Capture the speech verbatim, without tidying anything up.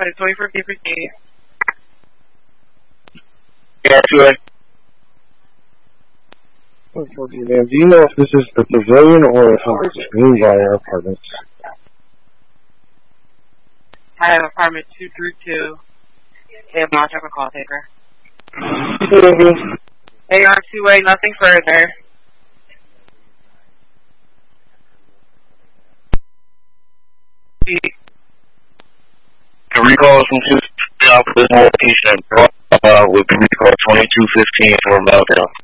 five twenty for K P T. Yeah, two A. Do you know if this is the pavilion or if it's Greenbrier Apartments? I have apartment two three two. Hey, I'm not a call taker. Mm-hmm. A R two A, nothing further. The recall is from two off this location, uh, with the recall twenty-two fifteen for meltdown.